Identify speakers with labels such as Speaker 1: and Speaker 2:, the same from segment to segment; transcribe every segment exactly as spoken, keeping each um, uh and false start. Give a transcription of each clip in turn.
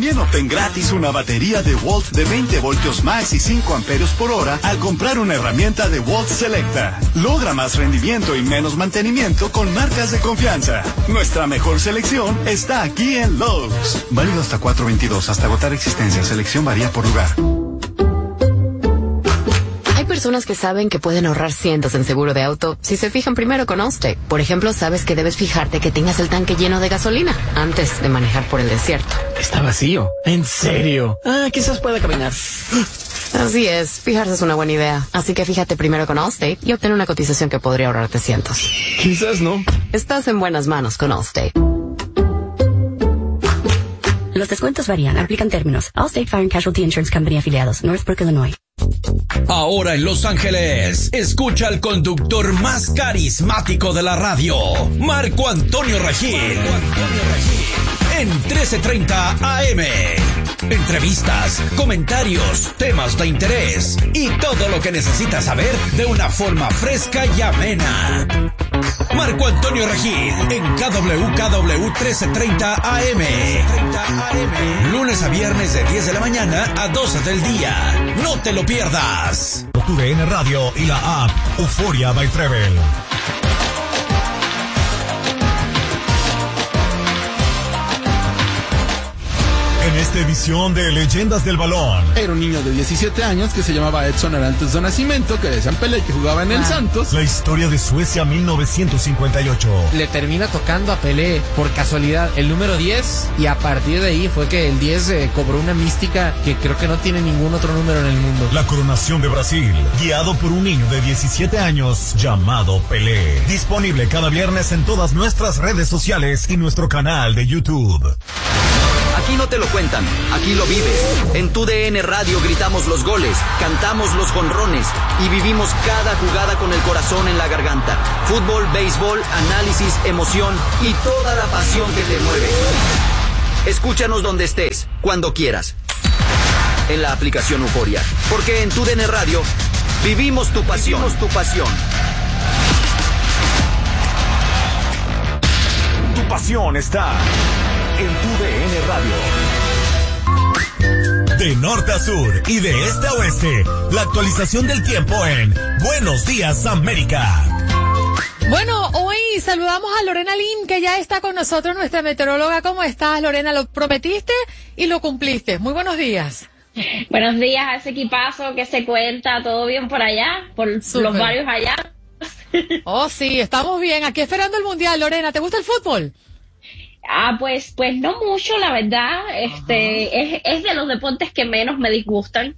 Speaker 1: También obtén gratis una batería DeWalt de veinte voltios max y cinco amperios por hora al comprar una herramienta DeWalt Selecta. Logra más rendimiento y menos mantenimiento con marcas de confianza. Nuestra mejor selección está aquí en Lowe's. Válido hasta cuatro veintidós, hasta agotar existencia. Selección varía por lugar.
Speaker 2: Hay personas que saben que pueden ahorrar cientos en seguro de auto si se fijan primero con Allstate. Por ejemplo, sabes que debes fijarte que tengas el tanque lleno de gasolina antes de manejar por el desierto.
Speaker 3: Está vacío. ¿En serio? Ah, quizás pueda caminar.
Speaker 2: Así es, fijarse es una buena idea. Así que fíjate primero con Allstate y obtén una cotización que podría ahorrarte cientos.
Speaker 3: Quizás no.
Speaker 2: Estás en buenas manos con Allstate.
Speaker 4: Los descuentos varían, aplican términos. Allstate Fire and Casualty Insurance Company afiliados, Northbrook, Illinois.
Speaker 5: Ahora en Los Ángeles, escucha al conductor más carismático de la radio, Marco Antonio Regil. Marco Antonio Regil. En trece treinta A M. Entrevistas, comentarios, temas de interés y todo lo que necesitas saber de una forma fresca y amena. Marco Antonio Regil en K W K W trece treinta A M. Lunes a viernes de diez de la mañana a doce del día. No te lo pierdas.
Speaker 6: Tu D N Radio y la app Euforia by Travel. En esta edición de Leyendas del Balón.
Speaker 7: Era un niño de diecisiete años que se llamaba Edson Arantes do Nascimento, que decían Pelé, que jugaba en el ah. Santos.
Speaker 6: La historia de Suecia mil novecientos cincuenta y ocho.
Speaker 8: Le termina tocando a Pelé, por casualidad, el número diez, y a partir de ahí fue que el diez eh, cobró una mística que creo que no tiene ningún otro número en el mundo.
Speaker 6: La coronación de Brasil, guiado por un niño de diecisiete años llamado Pelé. Disponible cada viernes en todas nuestras redes sociales y nuestro canal de YouTube.
Speaker 9: Aquí no te lo cuentan, aquí lo vives. En tu D N Radio gritamos los goles, cantamos los jonrones y vivimos cada jugada con el corazón en la garganta. Fútbol, béisbol, análisis, emoción y toda la pasión que te mueve. Escúchanos donde estés, cuando quieras. En la aplicación Euforia, porque en tu D N Radio vivimos tu pasión. Vivimos tu pasión.
Speaker 6: Tu pasión está en tu D N Radio. De norte a sur y de este a oeste, la actualización del tiempo en Buenos Días América.
Speaker 10: Bueno, hoy saludamos a Lorena Lin, que ya está con nosotros, nuestra meteoróloga. ¿Cómo estás, Lorena? Lo prometiste y lo cumpliste. Muy buenos días.
Speaker 11: Buenos días a ese equipazo que se cuenta. ¿Todo bien por allá? Por Super. Los varios allá.
Speaker 10: Oh, sí, estamos bien. Aquí esperando el Mundial. Lorena, ¿te gusta el fútbol?
Speaker 11: Ah, pues, pues no mucho, la verdad. Este, es, es de los deportes que menos me disgustan.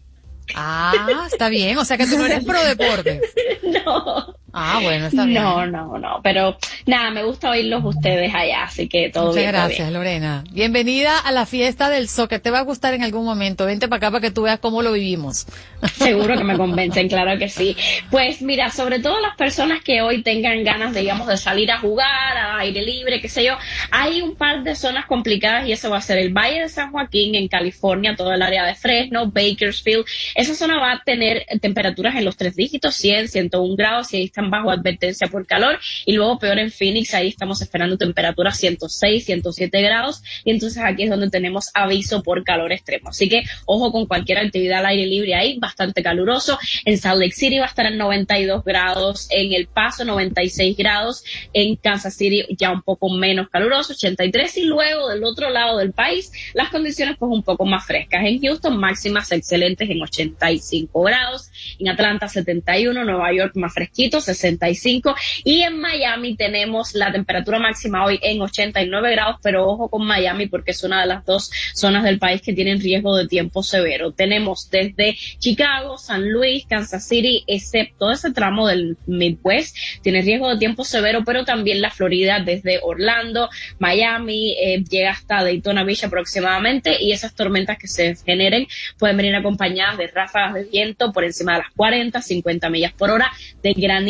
Speaker 10: Ah, está bien. O sea que tú no eres pro deporte.
Speaker 11: No.
Speaker 10: Ah, bueno, está bien.
Speaker 11: No, no, no, pero nada, me gusta oírlos ustedes allá, así que todo
Speaker 10: Muchas
Speaker 11: bien.
Speaker 10: Muchas gracias,
Speaker 11: bien.
Speaker 10: Lorena. Bienvenida a la fiesta del soccer. Te va a gustar en algún momento. Vente para acá para que tú veas cómo lo vivimos.
Speaker 11: Seguro que me convencen, claro que sí. Pues mira, sobre todo las personas que hoy tengan ganas, digamos, de salir a jugar, a aire libre, qué sé yo, hay un par de zonas complicadas y eso va a ser el Valle de San Joaquín en California, todo el área de Fresno, Bakersfield. Esa zona va a tener temperaturas en los tres dígitos, cien, ciento uno grados, y ahí están bajo advertencia por calor, y luego peor en Phoenix, ahí estamos esperando temperaturas ciento seis, ciento siete grados, y entonces aquí es donde tenemos aviso por calor extremo. Así que ojo con cualquier actividad al aire libre ahí, bastante caluroso. En Salt Lake City va a estar en noventa y dos grados, en El Paso noventa y seis grados, en Kansas City ya un poco menos caluroso, ochenta y tres, y luego del otro lado del país las condiciones pues un poco más frescas. En Houston máximas excelentes en ochenta y cinco grados, en Atlanta setenta y uno, Nueva York más fresquito, sesenta y cinco, y en Miami tenemos la temperatura máxima hoy en ochenta y nueve grados, pero ojo con Miami porque es una de las dos zonas del país que tienen riesgo de tiempo severo. Tenemos desde Chicago, San Luis, Kansas City, excepto ese tramo del Midwest, tiene riesgo de tiempo severo, pero también la Florida desde Orlando, Miami, eh, llega hasta Daytona Beach aproximadamente, y esas tormentas que se generen pueden venir acompañadas de ráfagas de viento por encima de las cuarenta, cincuenta millas por hora, de granizo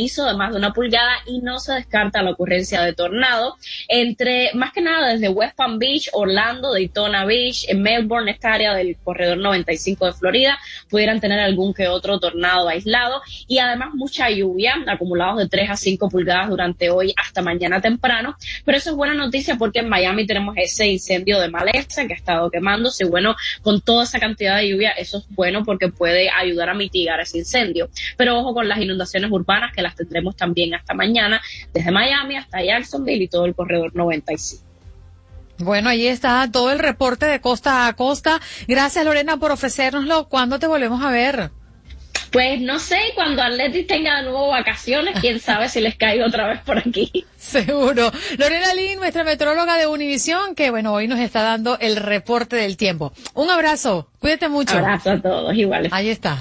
Speaker 11: granizo de más de una pulgada y no se descarta la ocurrencia de tornado entre, más que nada, desde West Palm Beach, Orlando, Daytona Beach, en Melbourne, esta área del corredor noventa y cinco de Florida, pudieran tener algún que otro tornado aislado y además mucha lluvia, acumulados de tres a cinco pulgadas durante hoy hasta mañana temprano, pero eso es buena noticia porque en Miami tenemos ese incendio de maleza que ha estado quemándose y bueno, con toda esa cantidad de lluvia eso es bueno porque puede ayudar a mitigar ese incendio, pero ojo con las inundaciones urbanas que las tendremos también hasta mañana, desde Miami hasta Jacksonville y todo el corredor noventa y cinco.
Speaker 10: Bueno, ahí está todo el reporte de costa a costa. Gracias, Lorena, por ofrecérnoslo. ¿Cuándo te volvemos a ver?
Speaker 11: Pues no sé, cuando Atletis tenga de nuevo vacaciones, quién sabe si les caigo otra vez por aquí.
Speaker 10: Seguro. Lorena Lin, nuestra meteoróloga de Univisión, que bueno, hoy nos está dando el reporte del tiempo. Un abrazo, cuídate mucho.
Speaker 11: Abrazo a todos, iguales.
Speaker 10: Ahí está.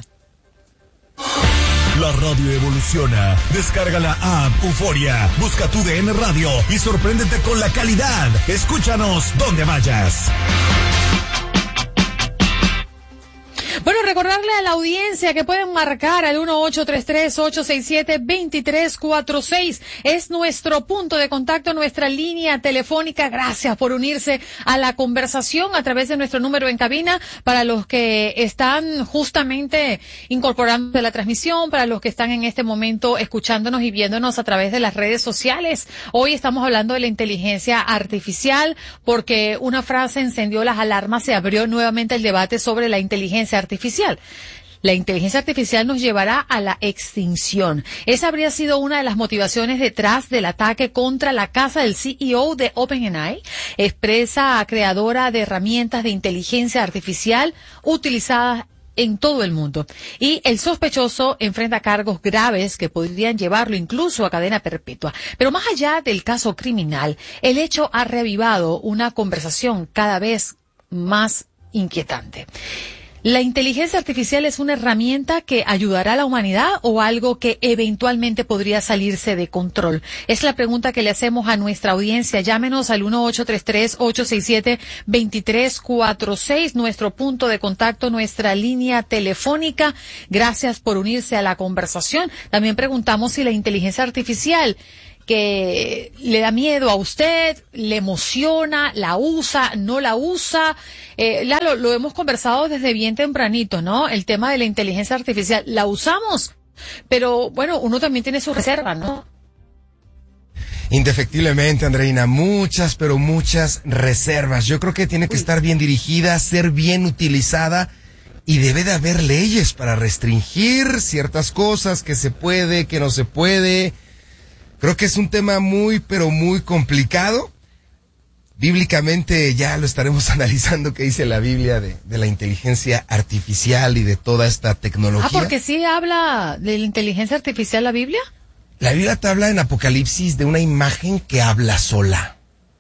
Speaker 6: La radio evoluciona. Descarga la app Euforia, busca tu D N Radio y sorpréndete con la calidad. Escúchanos donde vayas.
Speaker 10: Bueno, recordarle a la audiencia que pueden marcar al uno ocho tres tres, ocho seis siete, dos tres cuatro seis. Es nuestro punto de contacto, nuestra línea telefónica. Gracias por unirse a la conversación a través de nuestro número en cabina para los que están justamente incorporando la transmisión, para los que están en este momento escuchándonos y viéndonos a través de las redes sociales. Hoy estamos hablando de la inteligencia artificial porque una frase encendió las alarmas, se abrió nuevamente el debate sobre la inteligencia artificial. Artificial. La inteligencia artificial nos llevará a la extinción. Esa habría sido una de las motivaciones detrás del ataque contra la casa del C E O de OpenAI, empresa creadora de herramientas de inteligencia artificial utilizadas en todo el mundo. Y el sospechoso enfrenta cargos graves que podrían llevarlo incluso a cadena perpetua. Pero más allá del caso criminal, el hecho ha reavivado una conversación cada vez más inquietante. ¿La inteligencia artificial es una herramienta que ayudará a la humanidad o algo que eventualmente podría salirse de control? Es la pregunta que le hacemos a nuestra audiencia. Llámenos al uno ocho tres tres, ocho seis siete, dos tres cuatro seis, nuestro punto de contacto, nuestra línea telefónica. Gracias por unirse a la conversación. También preguntamos si la inteligencia artificial que le da miedo a usted, le emociona, la usa, no la usa. Eh, Lalo, lo hemos conversado desde bien tempranito, ¿no? El tema de la inteligencia artificial, la usamos, pero bueno, uno también tiene su reserva, ¿no?
Speaker 12: Indefectiblemente, Andreina, muchas, pero muchas reservas. Yo creo que tiene que Uy. estar bien dirigida, ser bien utilizada y debe de haber leyes para restringir ciertas cosas, que se puede, que no se puede. Creo que es un tema muy, pero muy complicado. Bíblicamente ya lo estaremos analizando qué dice la Biblia de, de la inteligencia artificial y de toda esta tecnología.
Speaker 10: Ah, porque sí habla de la inteligencia artificial la Biblia.
Speaker 12: La Biblia te habla en Apocalipsis de una imagen que habla sola.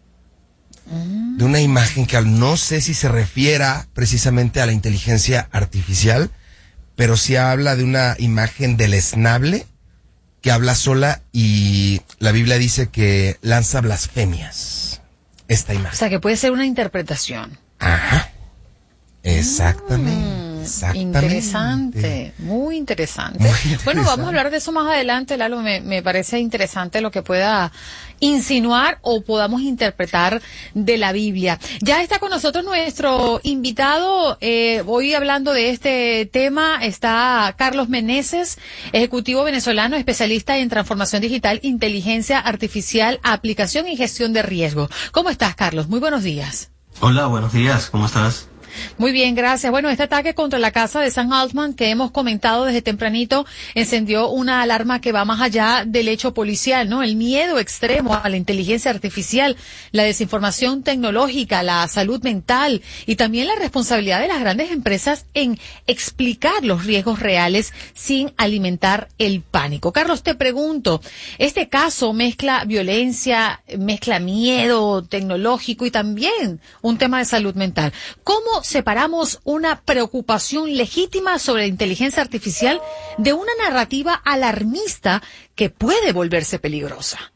Speaker 12: Mm. De una imagen que no sé si se refiera precisamente a la inteligencia artificial, pero sí habla de una imagen deleznable que habla sola y la Biblia dice que lanza blasfemias. Esta imagen.
Speaker 10: O sea, que puede ser una interpretación.
Speaker 12: Ajá. Exactamente. Mm.
Speaker 10: Interesante, muy interesante. muy interesante. Bueno, vamos a hablar de eso más adelante, Lalo. Me, me parece interesante lo que pueda insinuar o podamos interpretar de la Biblia. Ya está con nosotros nuestro invitado, eh, hoy hablando de este tema, está Carlos Meneses, ejecutivo venezolano, especialista en transformación digital, inteligencia artificial, aplicación y gestión de riesgo. ¿Cómo estás, Carlos? Muy buenos días.
Speaker 13: Hola, buenos días, ¿cómo estás?
Speaker 10: Muy bien, gracias. Bueno, este ataque contra la casa de Sam Altman que hemos comentado desde tempranito encendió una alarma que va más allá del hecho policial, ¿no? El miedo extremo a la inteligencia artificial, la desinformación tecnológica, la salud mental y también la responsabilidad de las grandes empresas en explicar los riesgos reales sin alimentar el pánico. Carlos, te pregunto, este caso mezcla violencia, mezcla miedo tecnológico y también un tema de salud mental. ¿Cómo separamos una preocupación legítima sobre la inteligencia artificial de una narrativa alarmista que puede volverse peligrosa?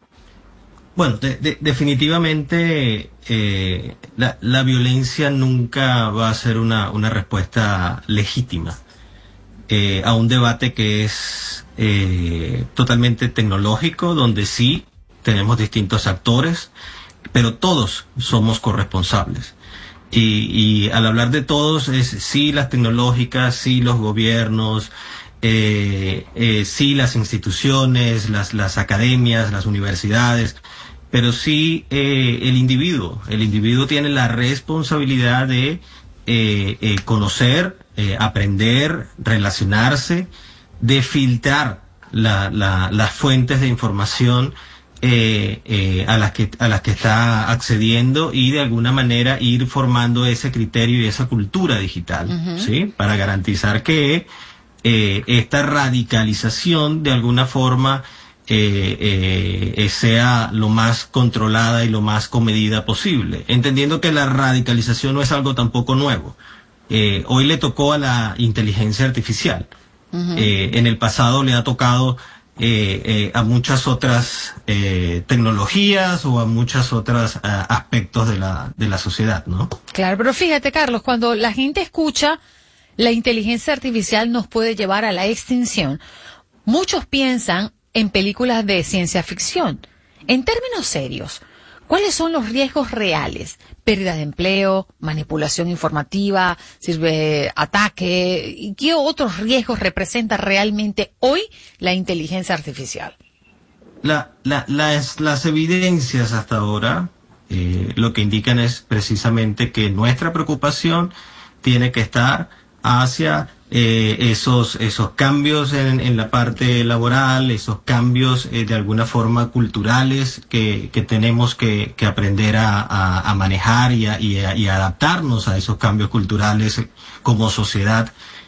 Speaker 13: Bueno, de, de, definitivamente eh, la, la violencia nunca va a ser una, una respuesta legítima. eh, a un debate que es eh, totalmente tecnológico, donde sí tenemos distintos actores, pero todos somos corresponsables. Y, y al hablar de todos es sí las tecnológicas, sí los gobiernos, eh, eh, sí las instituciones, las, las academias, las universidades, pero sí eh, el individuo. El individuo tiene la responsabilidad de eh, eh, conocer, eh, aprender, relacionarse, de filtrar la, la, las fuentes de información Eh, eh, a las que a las que está accediendo y de alguna manera ir formando ese criterio y esa cultura digital, uh-huh. ¿sí? Para garantizar que eh, esta radicalización de alguna forma eh, eh, sea lo más controlada y lo más comedida posible, entendiendo que la radicalización no es algo tampoco nuevo. Eh, hoy le tocó a la inteligencia artificial. Uh-huh. Eh, en el pasado le ha tocado Eh, eh, a muchas otras eh, tecnologías o a muchos otros uh, aspectos de la, de la sociedad, ¿no?
Speaker 10: Claro, pero fíjate, Carlos, cuando la gente escucha la inteligencia artificial nos puede llevar a la extinción, muchos piensan en películas de ciencia ficción. En términos serios, ¿cuáles son los riesgos reales? Pérdida de empleo, manipulación informativa, sirve ataque. ¿Y qué otros riesgos representa realmente hoy la inteligencia artificial?
Speaker 13: La, la, las, las evidencias hasta ahora eh, lo que indican es precisamente que nuestra preocupación tiene que estar hacia eh, esos esos cambios en, en la parte laboral, esos cambios eh, de alguna forma culturales que, que tenemos que, que aprender a, a, a manejar y a, y, a, y a adaptarnos a esos cambios culturales como sociedad.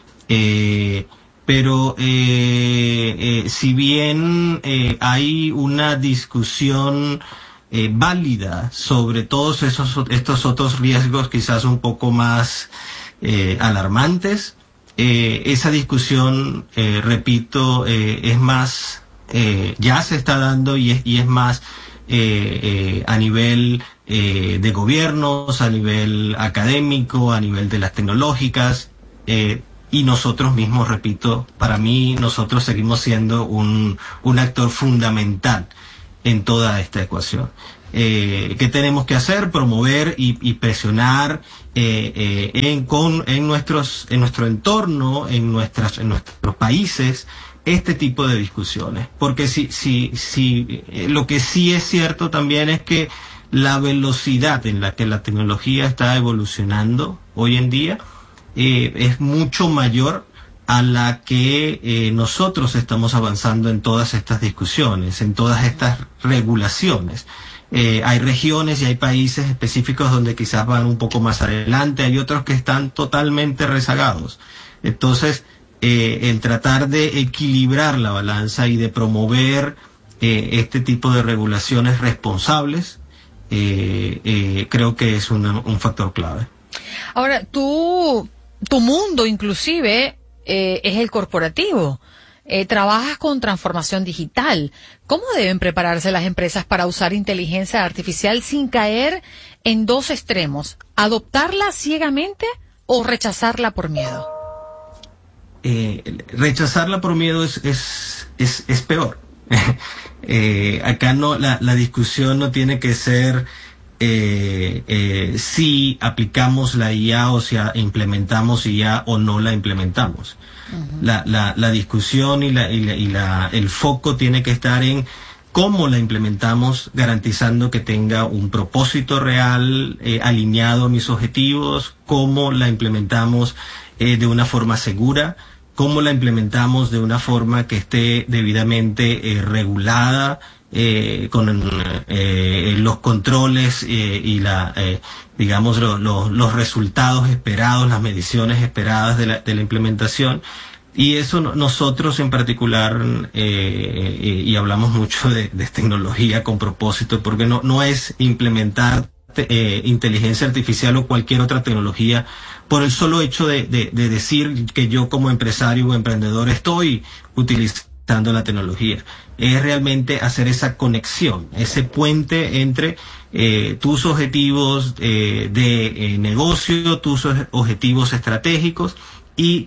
Speaker 13: Eh, pero eh, eh, si bien eh, hay una discusión eh, válida sobre todos esos estos otros riesgos quizás un poco más eh, alarmantes, Eh, esa discusión, eh, repito, eh, es más, eh, ya se está dando y es, y es más eh, eh, a nivel eh, de gobiernos, a nivel académico, a nivel de las tecnológicas, eh, y nosotros mismos, repito, para mí nosotros seguimos siendo un, un actor fundamental en toda esta ecuación. Eh, ¿Qué tenemos que hacer? Promover y, y presionar eh, eh, en, con, en, nuestros, en nuestro entorno, en, nuestras, en nuestros países, este tipo de discusiones. Porque si, si, si, eh, lo que sí es cierto también es que la velocidad en la que la tecnología está evolucionando hoy en día eh, es mucho mayor a la que eh, nosotros estamos avanzando en todas estas discusiones, en todas estas regulaciones. Eh, hay regiones y hay países específicos donde quizás van un poco más adelante, hay otros que están totalmente rezagados. Entonces, eh, el tratar de equilibrar la balanza y de promover eh, este tipo de regulaciones responsables, eh, eh, creo que es una, un factor clave.
Speaker 10: Ahora, tú, tu mundo inclusive eh, es el corporativo. Eh, trabajas con transformación digital. ¿Cómo deben prepararse las empresas para usar inteligencia artificial sin caer en dos extremos? ¿Adoptarla ciegamente o rechazarla por miedo?
Speaker 13: Eh, rechazarla por miedo es, es, es, es peor. eh, acá no, la, la discusión no tiene que ser eh, eh, si aplicamos la I A o si implementamos I A o no la implementamos. Uh-huh. La, la, la discusión y, la, y, la, y la, el foco tiene que estar en cómo la implementamos, garantizando que tenga un propósito real, eh, alineado a mis objetivos, cómo la implementamos eh, de una forma segura, cómo la implementamos de una forma que esté debidamente eh, regulada, eh, con eh, los controles eh, y la, eh, digamos, lo, lo, los resultados esperados, las mediciones esperadas de la, de la implementación. Y eso no, nosotros en particular, eh, eh, y hablamos mucho de, de tecnología con propósito, porque no, no es implementar eh, inteligencia artificial o cualquier otra tecnología por el solo hecho de, de, de decir que yo como empresario o emprendedor estoy utilizando la tecnología. Es realmente hacer esa conexión, ese puente entre eh, tus objetivos eh, de eh, negocio, tus objetivos estratégicos y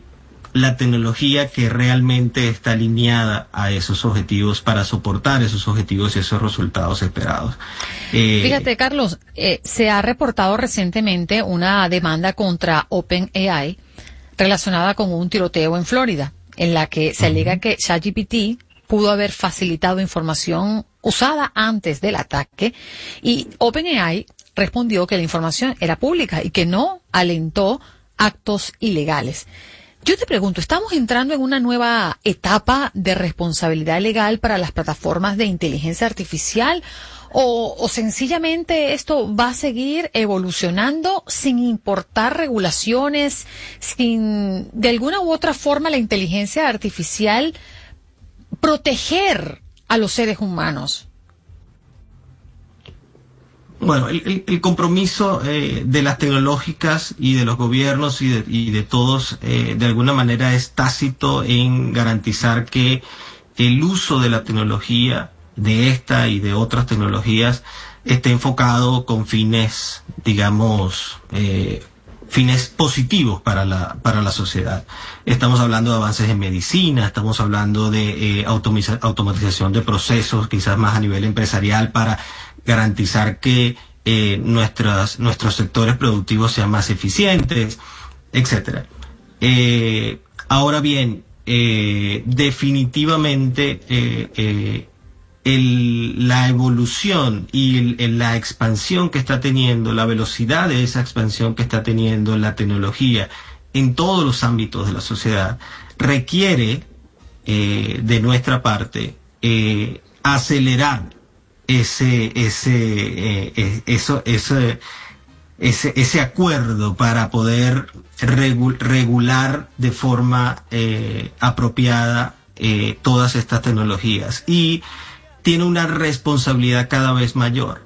Speaker 13: la tecnología que realmente está alineada a esos objetivos para soportar esos objetivos y esos resultados esperados. Eh,
Speaker 10: Fíjate, Carlos, eh, se ha reportado recientemente una demanda contra OpenAI relacionada con un tiroteo en Florida, en la que se alega que ChatGPT pudo haber facilitado información usada antes del ataque, y OpenAI respondió que la información era pública y que no alentó actos ilegales. Yo te pregunto, ¿estamos entrando en una nueva etapa de responsabilidad legal para las plataformas de inteligencia artificial o, o sencillamente esto va a seguir evolucionando sin importar regulaciones, sin de alguna u otra forma la inteligencia artificial proteger a los seres humanos?
Speaker 13: Bueno, el, el, el compromiso eh, de las tecnológicas y de los gobiernos y de, y de todos, eh, de alguna manera es tácito en garantizar que el uso de la tecnología, de esta y de otras tecnologías, esté enfocado con fines, digamos, eh, fines positivos para la, para la sociedad. Estamos hablando de avances en medicina, estamos hablando de eh, automiza, automatización de procesos, quizás más a nivel empresarial, para garantizar que eh, nuestras, nuestros sectores productivos sean más eficientes, etcétera. Eh, ahora bien, eh, definitivamente eh, eh, el, la evolución y el, el, la expansión que está teniendo, la velocidad de esa expansión que está teniendo la tecnología en todos los ámbitos de la sociedad requiere eh, de nuestra parte eh, acelerar ese ese eh, eso ese ese ese acuerdo para poder regu regular de forma eh, apropiada eh, todas estas tecnologías, y tiene una responsabilidad cada vez mayor.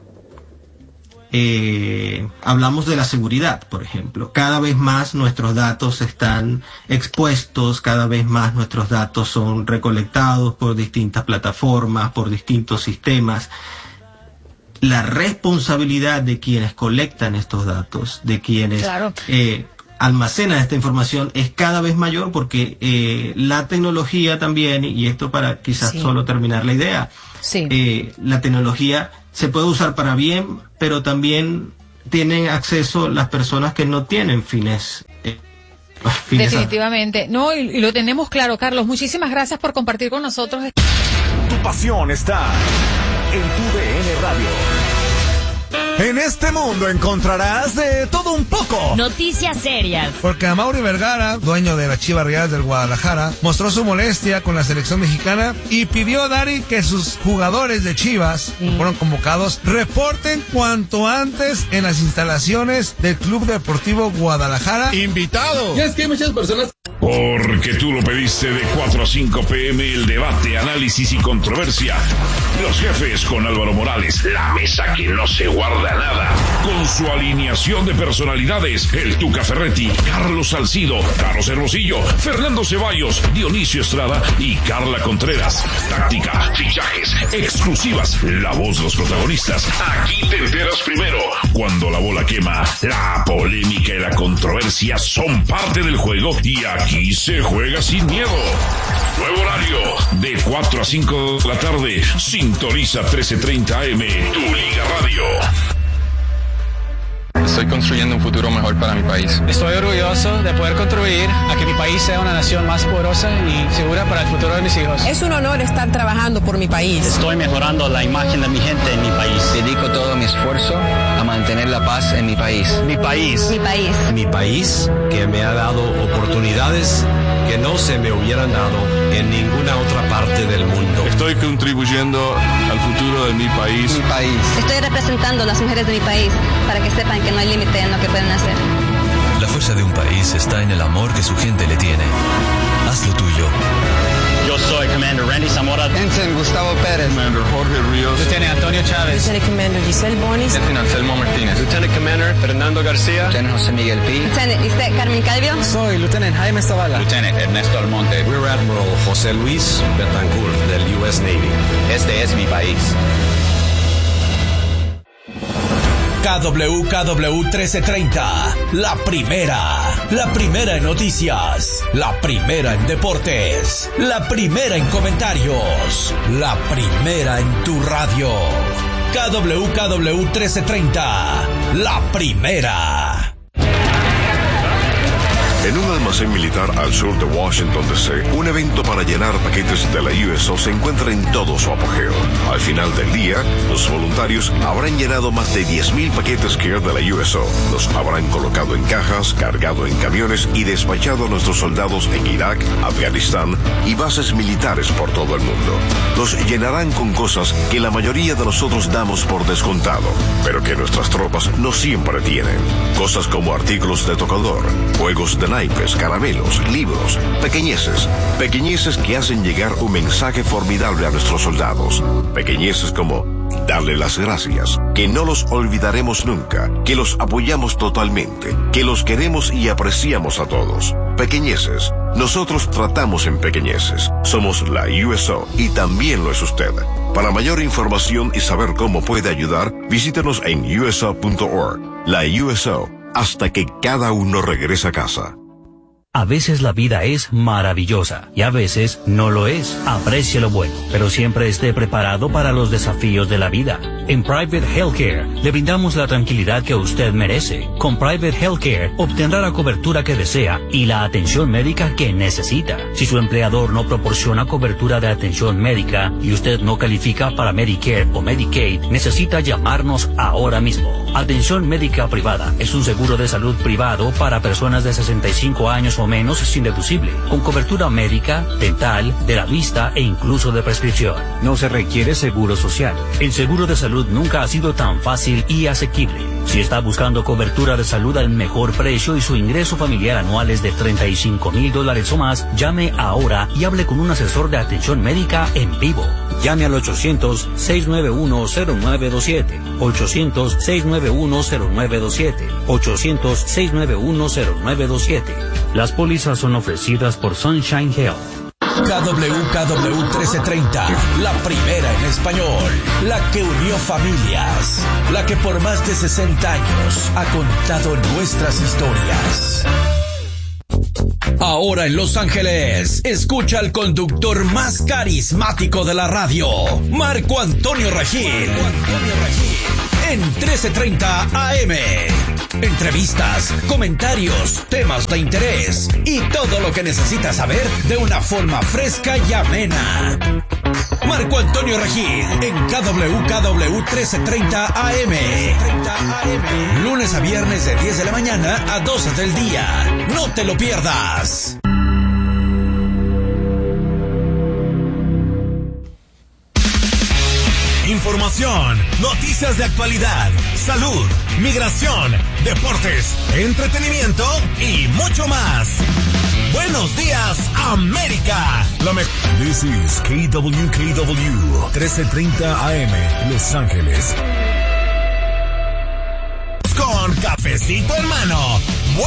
Speaker 13: Eh, hablamos de la seguridad, por ejemplo. Cada vez más nuestros datos están expuestos, cada vez más nuestros datos son recolectados por distintas plataformas, por distintos sistemas. La responsabilidad de quienes colectan estos datos, de quienes claro. eh, almacenan esta información, es cada vez mayor, porque eh, la tecnología también, y esto para quizás sí. solo terminar la idea, sí. eh, la tecnología se puede usar para bien, pero también tienen acceso las personas que no tienen fines. Eh, fines
Speaker 10: Definitivamente. A... No, y, y lo tenemos claro, Carlos. Muchísimas gracias por compartir con nosotros.
Speaker 1: Tu pasión está en tu D N Radio. En este mundo encontrarás de todo un poco.
Speaker 14: Noticias serias.
Speaker 15: Porque Amaury Vergara, dueño de las Chivas Rayadas del Guadalajara, mostró su molestia con la selección mexicana y pidió a Dari que sus jugadores de Chivas, sí. que fueron convocados, reporten cuanto antes en las instalaciones del Club Deportivo Guadalajara.
Speaker 7: ¡Invitado!
Speaker 3: Y es que hay muchas personas...
Speaker 16: Porque tú lo pediste, de cuatro a cinco pm, el debate, análisis y controversia. Los jefes con Álvaro Morales, la mesa que no se guarda nada. Con su alineación de personalidades, el Tuca Ferretti, Carlos Salcido, Carlos Hermosillo, Fernando Ceballos, Dionisio Estrada y Carla Contreras. Táctica, fichajes, exclusivas, la voz de los protagonistas. Aquí te enteras primero. Cuando la bola quema, la polémica y la controversia son parte del juego, y aquí se juega sin miedo. Nuevo horario, de cuatro a cinco de la tarde. Sintoniza trece treinta A M, tu Liga Radio.
Speaker 17: Estoy construyendo un futuro mejor para mi país.
Speaker 18: Estoy orgulloso de poder contribuir a que mi país sea una nación más poderosa y segura para el futuro de mis hijos.
Speaker 19: Es un honor estar trabajando por mi país.
Speaker 20: Estoy mejorando la imagen de mi gente en mi país.
Speaker 21: Dedico todo mi esfuerzo a mantener la paz en mi país.
Speaker 20: Mi país.
Speaker 19: Mi país.
Speaker 22: Mi país, que me ha dado oportunidades que no se me hubieran dado en ninguna otra parte del mundo.
Speaker 23: Estoy contribuyendo al futuro de mi país.
Speaker 21: Mi país.
Speaker 24: Estoy representando a las mujeres de mi país para que sepan que no hay límite en lo que pueden hacer.
Speaker 25: La fuerza de un país está en el amor que su gente le tiene. Haz lo tuyo.
Speaker 20: Yo soy Commander Randy Zamora.
Speaker 21: Ensign Gustavo Pérez.
Speaker 17: Commander Jorge Ríos.
Speaker 18: Lieutenant Antonio Chávez.
Speaker 19: Lieutenant Commander Giselle Bonis.
Speaker 17: Lieutenant Anselmo Martínez.
Speaker 22: Lieutenant Commander Fernando García.
Speaker 21: Lieutenant José Miguel Pi.
Speaker 24: Lieutenant Lisette Carmen Calvio.
Speaker 18: Soy Lieutenant Jaime Zavala.
Speaker 20: Lieutenant Ernesto Almonte.
Speaker 22: Rear Admiral José Luis Betancourt del U S Navy.
Speaker 20: Este es mi país.
Speaker 5: K W K W trece treinta, la primera, La primera en noticias, la primera en deportes, la primera en comentarios, la primera en tu radio. K W K W trece treinta, la primera.
Speaker 2: En un almacén militar al sur de Washington, D C, un evento para llenar paquetes de la U S O se encuentra en todo su apogeo. Al final del día, los voluntarios habrán llenado más de diez mil paquetes Care de la U S O. Los habrán colocado en cajas, cargado en camiones y despachado a nuestros soldados en Irak, Afganistán y bases militares por todo el mundo. Los llenarán con cosas que la mayoría de nosotros damos por descontado, pero que nuestras tropas no siempre tienen. Cosas como artículos de tocador, juegos de naipes, caramelos, libros, pequeñeces, pequeñeces que hacen llegar un mensaje formidable a nuestros soldados, pequeñeces como darle las gracias, que no los olvidaremos nunca, que los apoyamos totalmente, que los queremos y apreciamos a todos. Pequeñeces, nosotros tratamos en pequeñeces, somos la U S O y también lo es usted. Para mayor información y saber cómo puede ayudar, visítenos en U S O punto org. La U S O, hasta que cada uno regrese a casa.
Speaker 4: A veces la vida es maravillosa y a veces no lo es. Aprecie lo bueno, pero siempre esté preparado para los desafíos de la vida. En Private Healthcare le brindamos la tranquilidad que usted merece. Con Private Healthcare obtendrá la cobertura que desea y la atención médica que necesita. Si su empleador no proporciona cobertura de atención médica y usted no califica para Medicare o Medicaid, necesita llamarnos ahora mismo. Atención médica privada es un seguro de salud privado para personas de sesenta y cinco años o menos sin deducible, con cobertura médica, dental, de la vista e incluso de prescripción. No se requiere seguro social. El seguro de salud nunca ha sido tan fácil y asequible. Si está buscando cobertura de salud al mejor precio y su ingreso familiar anual es de treinta y cinco mil dólares o más, llame ahora y hable con un asesor de atención médica en vivo. Llame al ochocientos, seis nueve uno, cero nueve dos siete, ochocientos, seis nueve uno, cero nueve dos siete, ochocientos, seis nueve uno, cero nueve dos siete. Las pólizas son ofrecidas por Sunshine Health.
Speaker 5: K W K W trece treinta, la primera en español, la que unió familias, la que por más de sesenta años ha contado nuestras historias. Ahora en Los Ángeles, escucha al conductor más carismático de la radio, Marco Antonio Regil. Marco Antonio Regil. En trece treinta A M. Entrevistas, comentarios, temas de interés y todo lo que necesitas saber de una forma fresca y amena. Marco Antonio Regil en K W K W trece treinta A M. Lunes a viernes de diez de la mañana a doce del día. No te lo pierdas.
Speaker 6: Información, noticias de actualidad, salud, migración, deportes, entretenimiento y mucho más. Buenos días, América. Lo mejor. This is K W K W trece treinta A M, Los Ángeles. Con cafecito en mano.